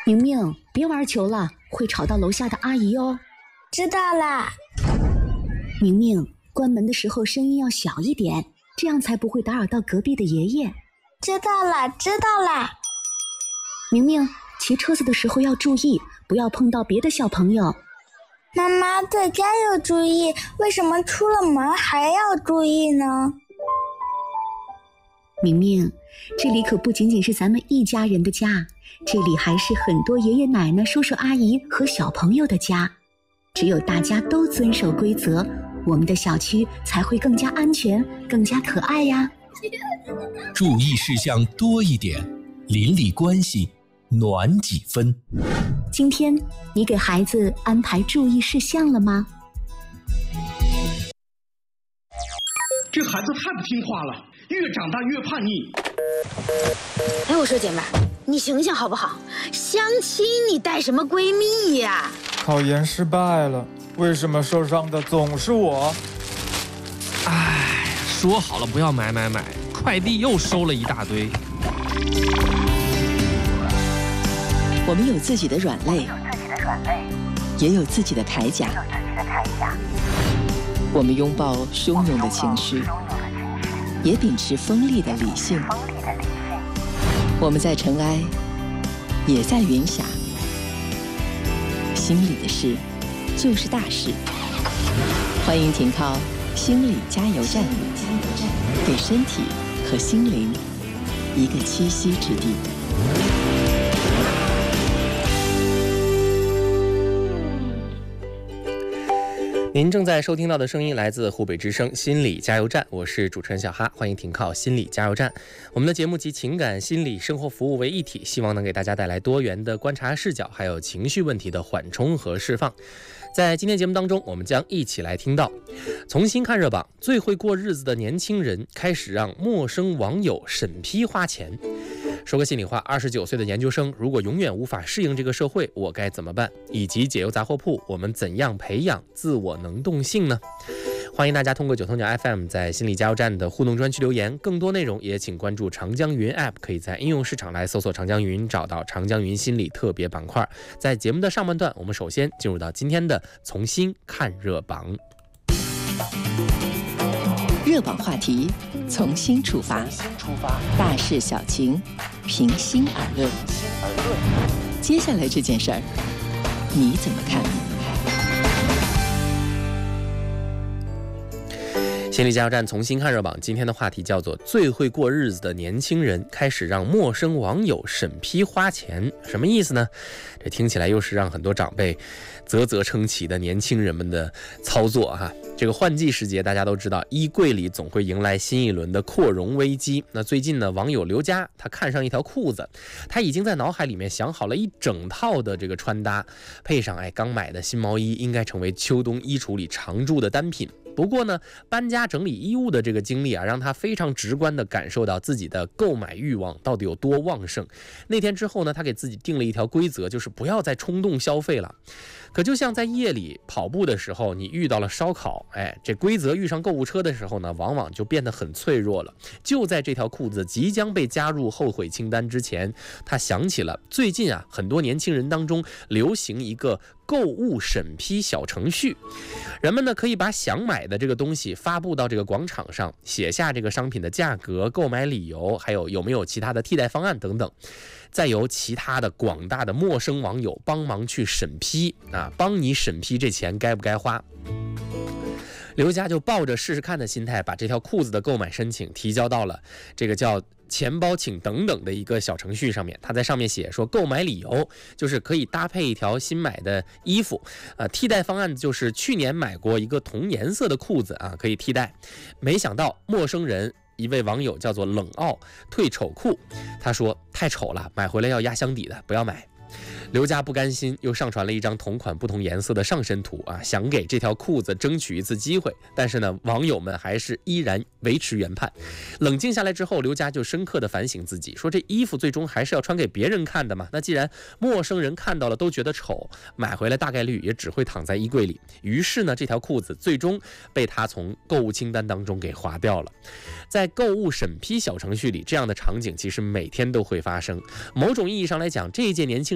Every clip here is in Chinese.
明明，别玩球了，会吵到楼下的阿姨哦。 知道啦。 明明，关门的时候声音要小一点，这样才不会打扰到隔壁的爷爷。 知道啦，知道啦。 明明，骑车子的时候要注意，不要碰到别的小朋友。 妈妈，在家要注意，为什么出了门还要注意呢？ 明明，这里可不仅仅是咱们一家人的家，这里还是很多爷爷奶奶、叔叔阿姨和小朋友的家。只有大家都遵守规则，我们的小区才会更加安全，更加可爱呀。 注意事项多一点，邻里关系暖几分。 今天你给孩子安排注意事项了吗？ 这孩子太不听话了，越长大越叛逆。 哎，我说姐妹儿，你醒醒好不好？相亲你带什么闺蜜呀？ 考研失败了，为什么受伤的总是我？ 哎，说好了不要买，快递又收了一大堆。 我们有自己的软肋，也有自己的铠甲。我们拥抱汹涌的情绪，也秉持锋利的理性。我们在尘埃，也在云霞。心里的事，就是大事。欢迎停靠心理加油站，给身体和心灵一个栖息之地。 您正在收听到的声音来自湖北之声心理加油站，我是主持人小哈，欢迎停靠心理加油站。我们的节目集情感、心理、生活服务为一体，希望能给大家带来多元的观察视角，还有情绪问题的缓冲和释放。在今天节目当中，我们将一起来听到重新看热榜，最会过日子的年轻人开始让陌生网友审批花钱。说个心里话，29岁的研究生如果永远无法适应这个社会，我该怎么办？以及解忧杂货铺，我们怎样培养自我能动性呢？欢迎大家通过九头鸟 FM 在心理加油站的互动专区留言，更多内容也请关注长江云 App， 可以在应用市场来搜索长江云，找到长江云心理特别板块。在节目的上半段，我们首先进入到今天的重新看热榜。 热榜话题从新出发，大事小情平心而论。接下来这件事儿，你怎么看？ 心理加油站重新看热榜，今天的话题叫做最会过日子的年轻人开始让陌生网友审批花钱。什么意思呢？这听起来又是让很多长辈啧啧称奇的年轻人们的操作哈。这个换季时节，大家都知道衣柜里总会迎来新一轮的扩容危机。那最近呢，网友刘佳他看上一条裤子，他已经在脑海里面想好了一整套的这个穿搭，配上刚买的新毛衣，应该成为秋冬衣橱里常驻的单品。不过呢，搬家整理衣物的这个经历让他非常直观地感受到自己的购买欲望到底有多旺盛。那天之后呢，他给自己定了一条规则，就是不要再冲动消费了。可就像在夜里跑步的时候，你遇到了烧烤，这规则遇上购物车的时候呢，往往就变得很脆弱了。就在这条裤子即将被加入后悔清单之前，他想起了最近很多年轻人当中流行一个购物审批小程序，人们呢可以把想买的这个东西发布到这个广场上，写下这个商品的价格、购买理由，还有没有其他的替代方案等等，再由其他的广大的陌生网友帮忙去审批帮你审批这钱该不该花。刘佳就抱着试试看的心态，把这条裤子的购买申请提交到了这个叫钱包请等等的一个小程序上面。他在上面写说，购买理由就是可以搭配一条新买的衣服，替代方案就是去年买过一个同颜色的裤子可以替代。没想到陌生人一位网友叫做冷傲退丑裤，他说太丑了，买回来要压箱底的，不要买。刘佳不甘心，又上传了一张同款不同颜色的上身图想给这条裤子争取一次机会。但是呢，网友们还是依然维持原判。冷静下来之后，刘佳就深刻的反省自己，说这衣服最终还是要穿给别人看的嘛。那既然陌生人看到了都觉得丑，买回来大概率也只会躺在衣柜里。于是呢，这条裤子最终被他从购物清单当中给划掉了。在购物审批小程序里，这样的场景其实每天都会发生。某种意义上来讲，这一届年轻人正在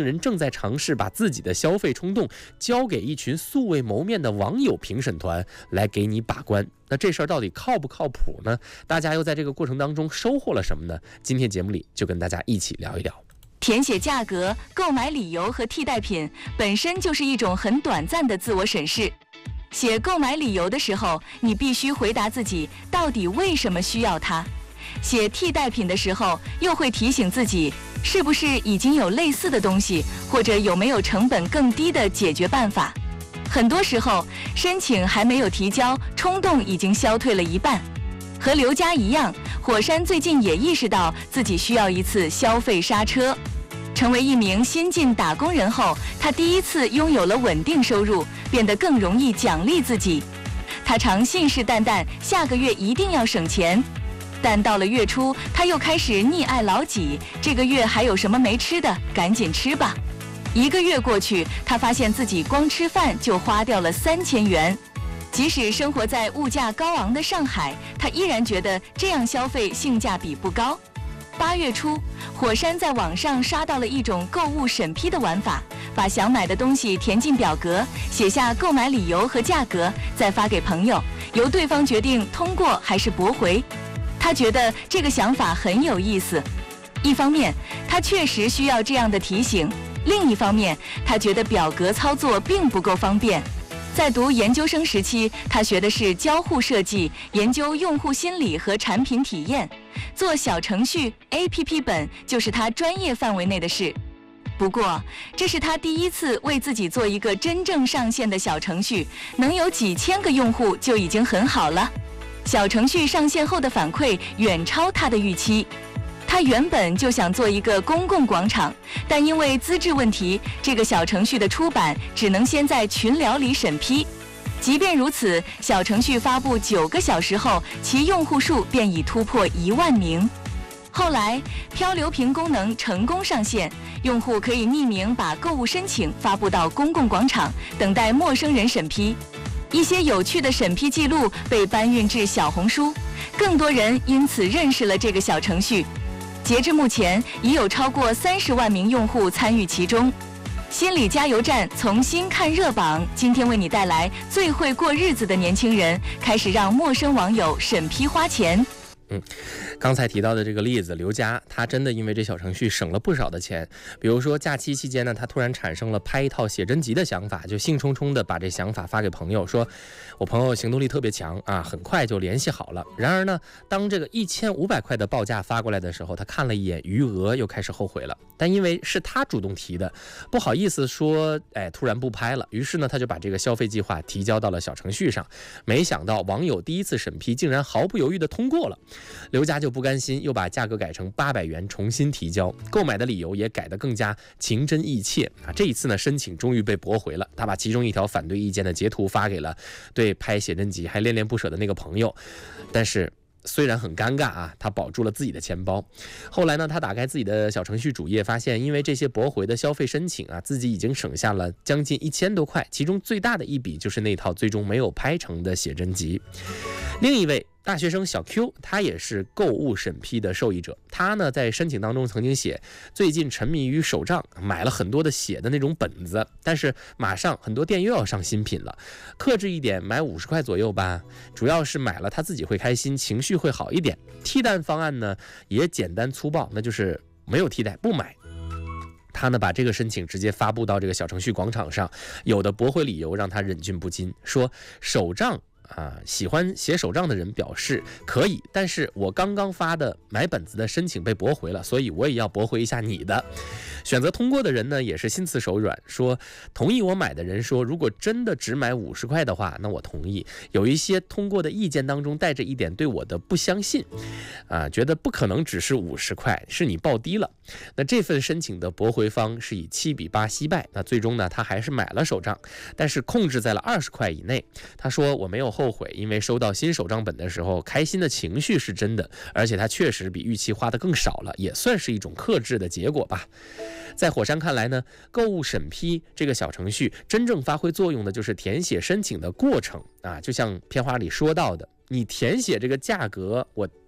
在尝试把自己的消费冲动交给一群素未谋面的网友评审团来给你把关。那这事儿到底靠不靠谱呢？大家又在这个过程当中收获了什么呢？今天节目里就跟大家一起聊一聊。 填写价格、购买理由和替代品本身就是一种很短暂的自我审视。写购买理由的时候，你必须回答自己到底为什么需要它。写替代品的时候，又会提醒自己是不是已经有类似的东西，或者有没有成本更低的解决办法。很多时候，申请还没有提交，冲动已经消退了一半。和刘佳一样，火山最近也意识到自己需要一次消费刹车。成为一名新晋打工人后，他第一次拥有了稳定收入，变得更容易奖励自己。他常信誓旦旦下个月一定要省钱，但到了月初，他又开始溺爱老己，这个月还有什么没吃的，赶紧吃吧。1个月过去，他发现自己光吃饭就花掉了3000元。即使生活在物价高昂的上海，他依然觉得这样消费性价比不高。8月初，火山在网上刷到了一种购物审批的玩法，把想买的东西填进表格，写下购买理由和价格，再发给朋友，由对方决定通过还是驳回。他觉得这个想法很有意思。一方面，他确实需要这样的提醒；另一方面，他觉得表格操作并不够方便。在读研究生时期，他学的是交互设计，研究用户心理和产品体验。做小程序、APP 本就是他专业范围内的事。不过，这是他第一次为自己做一个真正上线的小程序，能有几千个用户就已经很好了。小程序上线后的反馈远超他的预期。他原本就想做一个公共广场，但因为资质问题，这个小程序的出版只能先在群聊里审批。即便如此，小程序发布9个小时后，其用户数便已突破1万名。后来，漂流瓶功能成功上线，用户可以匿名把购物申请发布到公共广场，等待陌生人审批。一些有趣的审批记录被搬运至小红书，更多人因此认识了这个小程序。截至目前，已有超过30万名用户参与其中。心理加油站重新看热榜，今天为你带来最会过日子的年轻人开始让陌生网友审批花钱。 刚才提到的这个例子，刘佳他真的因为这小程序省了不少的钱。比如说假期期间呢，他突然产生了拍一套写真集的想法，就兴冲冲的把这想法发给朋友，说我朋友行动力特别强啊，很快就联系好了。然而呢，当这个1500块的报价发过来的时候，他看了一眼余额，又开始后悔了。但因为是他主动提的，不好意思说突然不拍了，于是呢，他就把这个消费计划提交到了小程序上。没想到网友第一次审批竟然毫不犹豫的通过了。刘佳就不甘心，又把价格改成800元重新提交，购买的理由也改得更加情真意切啊！这一次呢，申请终于被驳回了。他把其中一条反对意见的截图发给了对拍写真集还恋恋不舍的那个朋友，但是虽然很尴尬啊，他保住了自己的钱包。后来呢，他打开自己的小程序主页，发现因为这些驳回的消费申请啊，自己已经省下了将近1000多块，其中最大的一笔就是那套最终没有拍成的写真集。另一位大学生小 Q， 他也是购物审批的受益者。他呢在申请当中曾经写，最近沉迷于手账，买了很多的写的那种本子，但是马上很多店又要上新品了，克制一点，买50块左右吧。主要是买了他自己会开心，情绪会好一点。替代方案呢也简单粗暴，那就是没有替代，不买。他呢把这个申请直接发布到这个小程序广场上，有的驳回理由让他忍俊不禁，说手账喜欢写手账的人表示可以，但是我刚刚发的买本子的申请被驳回了，所以我也要驳回一下你的。选择通过的人呢也是心慈手软，说同意我买的人说，如果真的只买50块的话，那我同意。有一些通过的意见当中带着一点对我的不相信觉得不可能只是50块，是你报低了。那这份申请的驳回方是以7比8惜败。那最终呢，他还是买了手账，但是控制在了20块以内。他说我没有后悔，因为收到新手账本的时候，开心的情绪是真的，而且他确实比预期花的更少了，也算是一种克制的结果吧。在火山看来呢，购物审批这个小程序真正发挥作用的就是填写申请的过程就像片花里说到的，你填写这个价格，我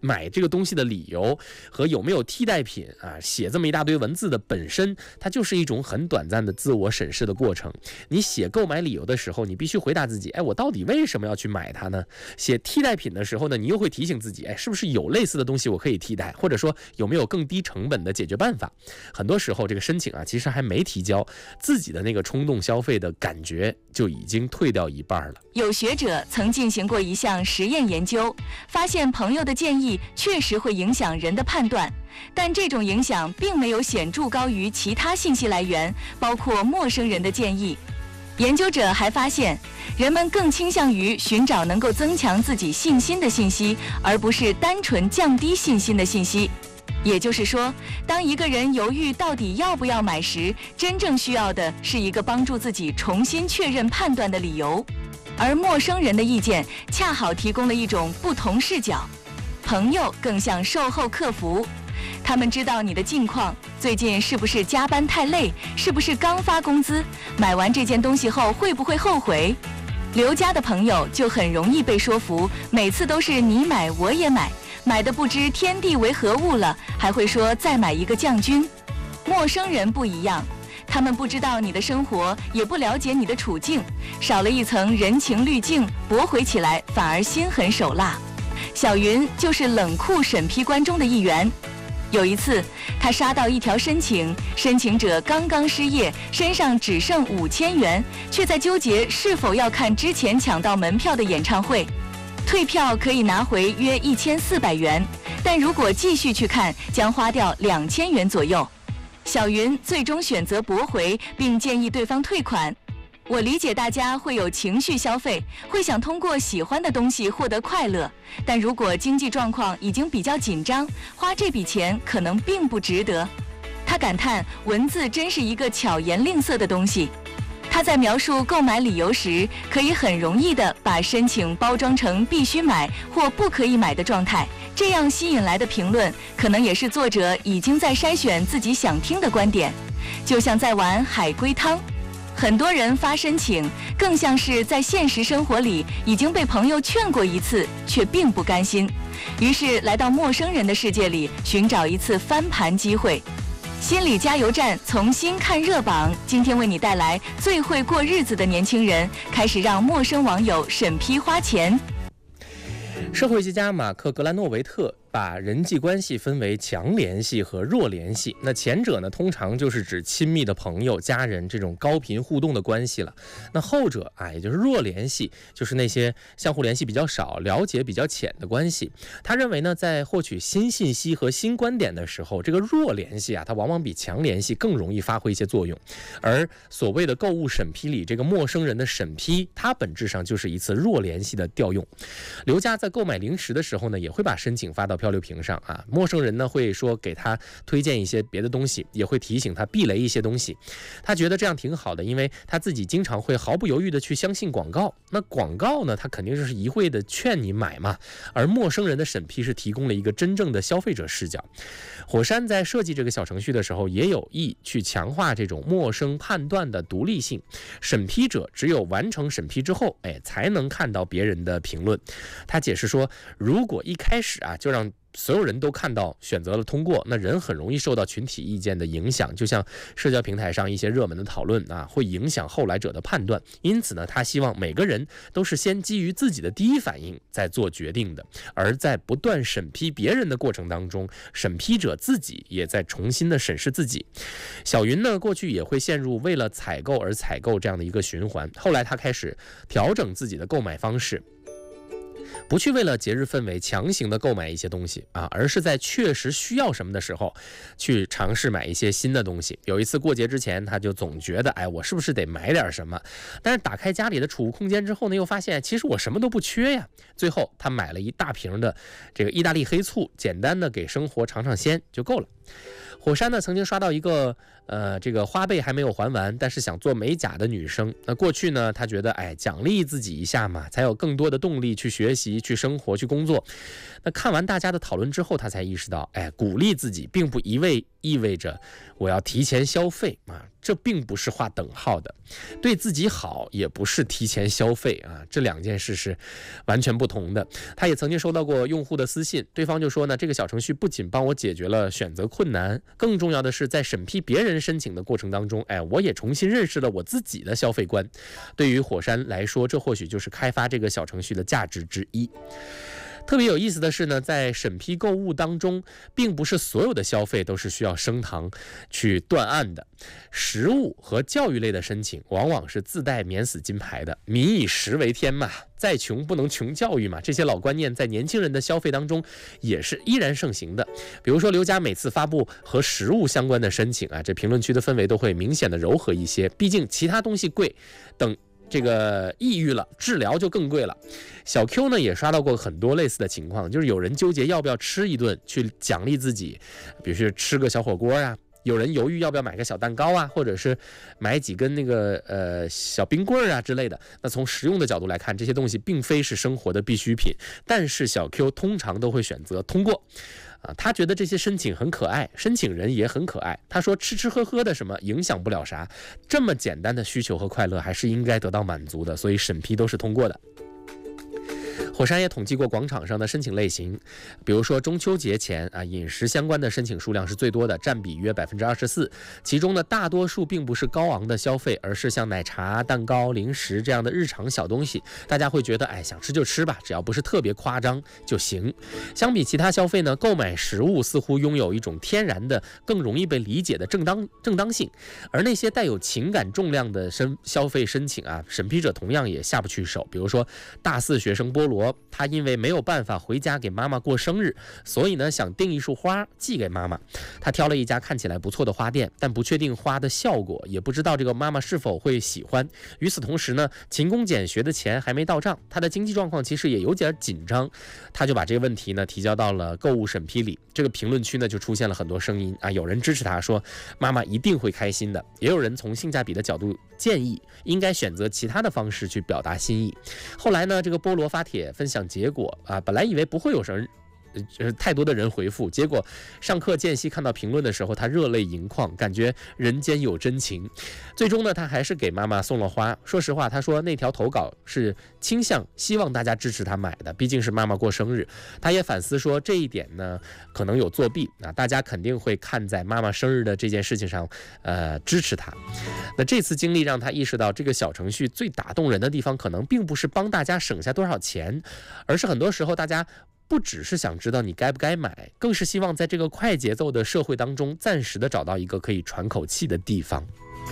买这个东西的理由和有没有替代品啊，写这么一大堆文字的本身，它就是一种很短暂的自我审视的过程。你写购买理由的时候，你必须回答自己，我到底为什么要去买它呢？写替代品的时候呢，你又会提醒自己，是不是有类似的东西我可以替代，或者说有没有更低成本的解决办法？很多时候这个申请啊，其实还没提交，自己的那个冲动消费的感觉就已经退掉一半了。 有学者曾进行过一项实验研究，发现朋友的建议确实会影响人的判断，但这种影响并没有显著高于其他信息来源，包括陌生人的建议。研究者还发现，人们更倾向于寻找能够增强自己信心的信息，而不是单纯降低信心的信息。也就是说，当一个人犹豫到底要不要买时，真正需要的是一个帮助自己重新确认判断的理由。而陌生人的意见恰好提供了一种不同视角。朋友更像售后客服，他们知道你的近况，最近是不是加班太累，是不是刚发工资，买完这件东西后会不会后悔。刘家的朋友就很容易被说服，每次都是你买我也买，买的不知天地为何物了，还会说再买一个将军。陌生人不一样，他们不知道你的生活，也不了解你的处境，少了一层人情滤镜，驳回起来反而心狠手辣。小云就是冷酷审批官中的一员。有一次，他刷到一条申请，申请者刚刚失业，身上只剩5000元，却在纠结是否要看之前抢到门票的演唱会。退票可以拿回约1400元，但如果继续去看，将花掉2000元左右。小云最终选择驳回，并建议对方退款。我理解大家会有情绪消费，会想通过喜欢的东西获得快乐，但如果经济状况已经比较紧张，花这笔钱可能并不值得。他感叹，文字真是一个巧言令色的东西。他在描述购买理由时，可以很容易地把申请包装成必须买或不可以买的状态，这样吸引来的评论，可能也是作者已经在筛选自己想听的观点。就像在玩海龟汤，很多人发申请，更像是在现实生活里已经被朋友劝过一次，却并不甘心，于是来到陌生人的世界里寻找一次翻盘机会。心理加油站重新看热榜，今天为你带来最会过日子的年轻人开始让陌生网友审批花钱。 社会学家马克·格兰诺维特把人际关系分为强联系和弱联系。那前者呢，通常就是指亲密的朋友、家人这种高频互动的关系了。那后者也就是弱联系，就是那些相互联系比较少、了解比较浅的关系。他认为呢，在获取新信息和新观点的时候，这个弱联系它往往比强联系更容易发挥一些作用。而所谓的购物审批里，这个陌生人的审批，它本质上就是一次弱联系的调用。刘家在购买零食的时候呢，也会把申请发到漂流瓶上陌生人呢会说给他推荐一些别的东西，也会提醒他避雷一些东西。他觉得这样挺好的，因为他自己经常会毫不犹豫的去相信广告。那广告呢，他肯定就是一味的劝你买嘛，而陌生人的审批是提供了一个真正的消费者视角。火山在设计这个小程序的时候，也有意去强化这种陌生判断的独立性。审批者只有完成审批之后，才能看到别人的评论。他解释说，如果一开始就让所有人都看到选择了通过，那人很容易受到群体意见的影响，就像社交平台上一些热门的讨论会影响后来者的判断。因此呢，他希望每个人都是先基于自己的第一反应再做决定的，而在不断审批别人的过程当中，审批者自己也在重新的审视自己。小云呢，过去也会陷入为了采购而采购这样的一个循环，后来他开始调整自己的购买方式，不去为了节日氛围强行的购买一些东西而是在确实需要什么的时候去尝试买一些新的东西。有一次过节之前，他就总觉得我是不是得买点什么，但是打开家里的储物空间之后呢，又发现其实我什么都不缺呀。最后他买了一大瓶的这个意大利黑醋，简单的给生活尝尝鲜就够了。火山呢曾经刷到一个这个花呗还没有还完，但是想做美甲的女生。那过去呢，她觉得奖励自己一下嘛，才有更多的动力去学习、去生活、去工作。那看完大家的讨论之后，她才意识到，鼓励自己并不意味着我要提前消费这并不是划等号的。对自己好也不是提前消费啊，这两件事是完全不同的。他也曾经收到过用户的私信，对方就说呢，这个小程序不仅帮我解决了选择困难，更重要的是在审批别人申请的过程当中，我也重新认识了我自己的消费观。对于火山来说，这或许就是开发这个小程序的价值之一。特别有意思的是呢，在审批购物当中，并不是所有的消费都是需要升堂去断案的。食物和教育类的申请往往是自带免死金牌的，民以食为天嘛，再穷不能穷教育嘛，这些老观念在年轻人的消费当中也是依然盛行的。比如说刘佳每次发布和食物相关的申请啊，这评论区的氛围都会明显的柔和一些，毕竟其他东西贵，等这个抑郁了，治疗就更贵了。小 Q 呢也刷到过很多类似的情况，就是有人纠结要不要吃一顿去奖励自己，比如说吃个小火锅啊，有人犹豫要不要买个小蛋糕啊，或者是买几根那个小冰棍啊之类的。那从实用的角度来看，这些东西并非是生活的必需品，但是小 Q 通常都会选择通过。他觉得这些申请很可爱，申请人也很可爱。他说吃吃喝喝的什么影响不了啥，这么简单的需求和快乐还是应该得到满足的，所以审批都是通过的。火山也统计过广场上的申请类型，比如说中秋节前饮食相关的申请数量是最多的，占比约24%。其中呢，大多数并不是高昂的消费，而是像奶茶、蛋糕、零食这样的日常小东西。大家会觉得，想吃就吃吧，只要不是特别夸张就行。相比其他消费呢，购买食物似乎拥有一种天然的、更容易被理解的正当性。而那些带有情感重量的消费申请审批者同样也下不去手。比如说大4学生菠萝，他因为没有办法回家给妈妈过生日，所以呢想订一束花寄给妈妈。他挑了一家看起来不错的花店，但不确定花的效果，也不知道这个妈妈是否会喜欢。与此同时呢，勤工俭学的钱还没到账，他的经济状况其实也有点紧张。他就把这个问题呢提交到了购物审批里。这个评论区呢就出现了很多声音有人支持他说妈妈一定会开心的，也有人从性价比的角度建议应该选择其他的方式去表达心意。后来呢，这个菠萝发帖分享结果本来以为不会有太多的人回复，结果上课间隙看到评论的时候，他热泪盈眶，感觉人间有真情。最终呢，他还是给妈妈送了花。说实话，他说那条投稿是倾向希望大家支持他买的，毕竟是妈妈过生日。他也反思说这一点呢可能有作弊大家肯定会看在妈妈生日的这件事情上支持他。那这次经历让他意识到，这个小程序最打动人的地方可能并不是帮大家省下多少钱，而是很多时候大家不只是想知道你该不该买，更是希望在这个快节奏的社会当中暂时的找到一个可以喘口气的地方。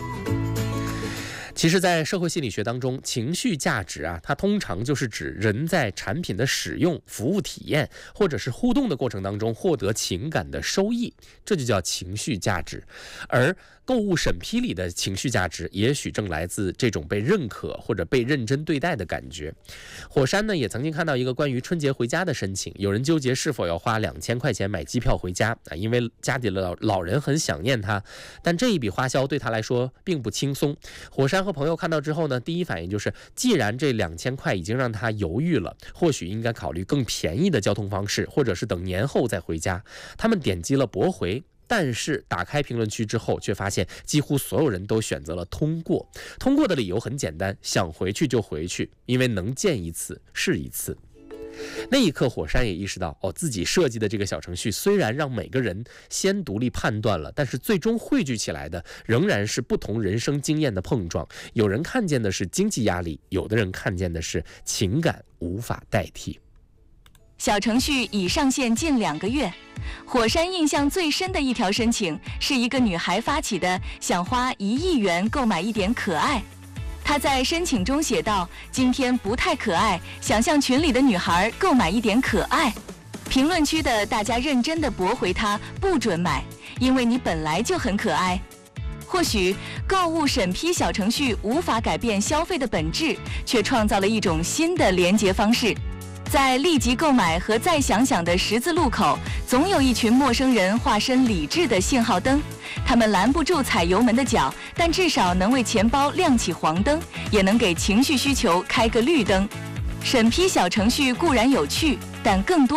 其实在社会心理学当中，情绪价值它通常就是指人在产品的使用、服务体验或者是互动的过程当中获得情感的收益，这就叫情绪价值。而购物审批里的情绪价值也许正来自这种被认可或者被认真对待的感觉。火山呢也曾经看到一个关于春节回家的申请，有人纠结是否要花2000块钱买机票回家因为家里的老人很想念他，但这一笔花销对他来说并不轻松。火山和朋友看到之后呢，第一反应就是既然这2000块已经让他犹豫了，或许应该考虑更便宜的交通方式，或者是等年后再回家。他们点击了驳回，但是打开评论区之后却发现几乎所有人都选择了通过。通过的理由很简单，想回去就回去，因为能见一次是一次。那一刻火山也意识到自己设计的这个小程序虽然让每个人先独立判断了，但是最终汇聚起来的仍然是不同人生经验的碰撞。有人看见的是经济压力，有的人看见的是情感无法代替。 小程序已上线近2个月，火山印象最深的一条申请是一个女孩发起的，想花1亿元购买一点可爱。她在申请中写道：今天不太可爱，想向群里的女孩购买一点可爱。评论区的大家认真地驳回她，不准买，因为你本来就很可爱。或许购物审批小程序无法改变消费的本质，却创造了一种新的连结方式。在立即购买和再想想的十字路口，总有一群陌生人化身理智的信号灯，他们拦不住踩油门的脚，但至少能为钱包亮起黄灯，也能给情绪需求开个绿灯。审批小程序固然有趣，但更多